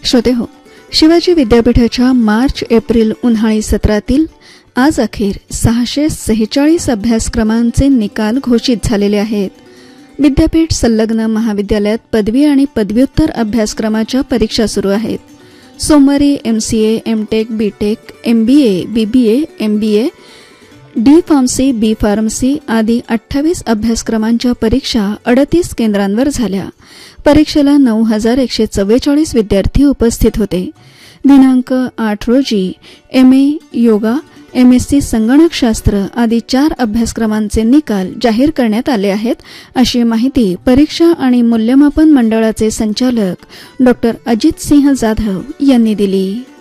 श्रोतेहो, शिवाजी विद्यापीठाच्या मार्च-एप्रिल उन्हाळी सत्रातील आज अखेर 646 अभ्यासक्रमांचे निकाल घोषित झालेले आहेत. विद्यापीठ संलग्न महाविद्यालयात पदवी आणि पदव्युत्तर अभ्यासक्रमाच्या परीक्षा सुरू आहेत. सोमवारी MCA, MTech, BTech, MBA, BBA, MBA, D pharmacy, बी फार्मसी आदी 28 अभ्यासक्रमांच्या परीक्षा 38 केंद्रांवर झाल्या. परीक्षेला 9144 विद्यार्थी उपस्थित होते. दिनांक 8 रोजी MA योगा, MSc संगणकशास्त्र आदी 4 अभ्यासक्रमांचे निकाल जाहीर करण्यात आले आहेत, अशी माहिती परीक्षा आणि मूल्यमापन मंडळाचे संचालक डॉ. अजित सिंह जाधव यांनी दिली.